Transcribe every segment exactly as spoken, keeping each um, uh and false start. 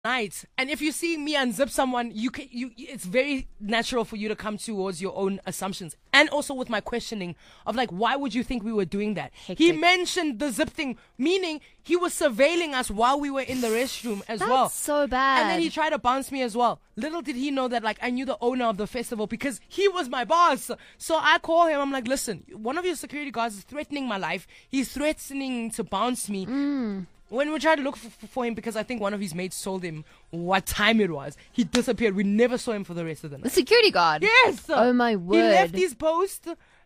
night. And if you see me unzip someone, you can, you, it's very natural for you to come towards your own assumptions. And also with my questioning of like, why would you think we were doing that? Hectic. He mentioned the zip thing, meaning he was surveilling us while we were in the restroom as That's well. so bad. And then he tried to bounce me as well. Little did he know that like I knew the owner of the festival because he was my boss. So I call him. I'm like, listen, one of your security guards is threatening my life. He's threatening to bounce me. Mm. When we tried to look for, for him, because I think one of his mates told him what time it was, he disappeared. We never saw him for the rest of the night. The security guard? Yes! Oh, my word. He left his post,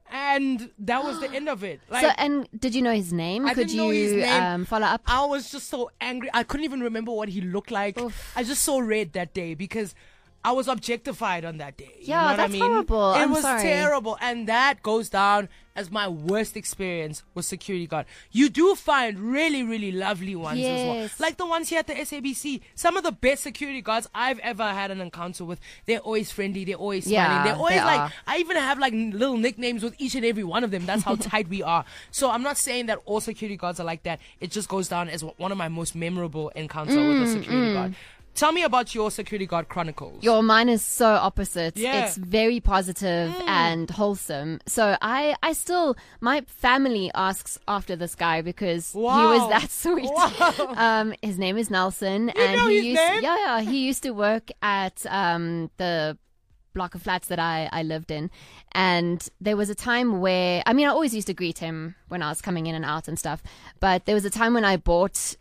and that was the end of it. Like, so, and did you know his name? I Could didn't you know his name. Um, follow up? I was just so angry. I couldn't even remember what he looked like. Oof. I just saw red that day because I was objectified on that day. You Yeah, know what that's I mean? horrible. It I'm was sorry. terrible. And that goes down as my worst experience with security guard. You do find really, really lovely ones as well. Yes. Like the ones here at the S A B C. Some of the best security guards I've ever had an encounter with. They're always friendly. They're always smiling. Yeah, they're always they like, are. I even have like little nicknames with each and every one of them. That's how tight we are. So I'm not saying that all security guards are like that. It just goes down as one of my most memorable encounters Mm, with a security guard. Tell me about your security guard chronicles. Your mine is so opposite. Yeah. It's very positive and wholesome. So I, I still, my family asks after this guy because he Wow. was that sweet. Wow. Um, his name is Nelson, You and know he his used, name? yeah, yeah, he used to work at um the block of flats that I, I lived in. And there was a time where, I mean, I always used to greet him when I was coming in and out and stuff. But there was a time when I bought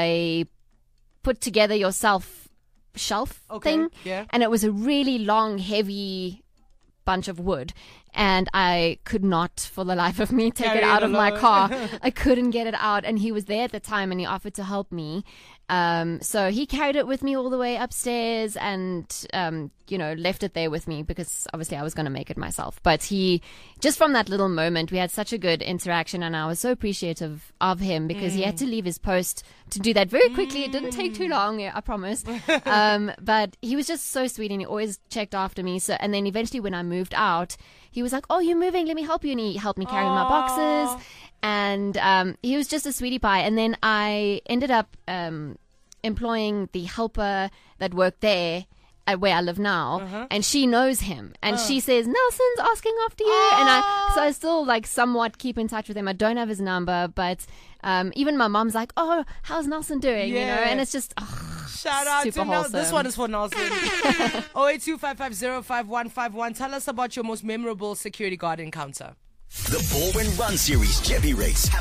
a put together yourself shelf Okay, thing. yeah. And it was a really long, heavy bunch of wood. And I could not, for the life of me, take Carry it out it of my alone. car. I couldn't get it out. And he was there at the time and he offered to help me. Um, so he carried it with me all the way upstairs and, um, you know, left it there with me because obviously I was going to make it myself. But he, just from that little moment, we had such a good interaction and I was so appreciative of him because mm. he had to leave his post to do that very quickly. Mm. It didn't take too long, I promise. um, but he was just so sweet and he always checked after me. So, and then eventually when I moved out, he was like, oh, you're moving, let me help you. And he helped me carry Aww. my boxes. And um, he was just a sweetie pie. And then I ended up um, employing the helper that worked there at where I live now. Uh-huh. And she knows him. And Uh. she says, Nelson's asking after you. And I, so I still like somewhat keep in touch with him. I don't have his number, but um, even my mom's like, oh, how's Nelson doing? You know, Yeah. and it's just, oh, Shout out super to Nelson. wholesome. This one is for Nelson. oh eight two five five zero five one five one. Tell us about your most memorable security guard encounter. The Baldwin Run Series Jeppy Race